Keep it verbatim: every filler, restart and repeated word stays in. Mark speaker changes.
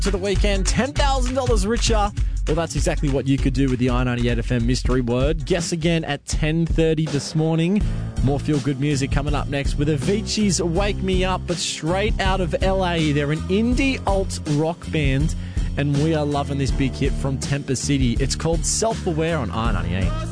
Speaker 1: To the weekend, ten thousand dollars richer. Well, that's exactly what you could do with the I ninety-eight F M mystery word. Guess again at ten thirty this morning. More feel-good music coming up next with Avicii's Wake Me Up, but straight out of L A. They're an indie alt rock band, and we are loving this big hit from Temper City. It's called Self-Aware on I ninety-eight.